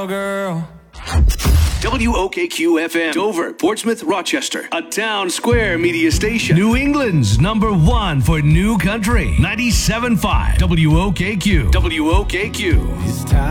girl. WOKQ-FM, Dover, Portsmouth, Rochester, a Town Square media station. New England's #1 for new country. 97.5 WOKQ. WOKQ. It's time.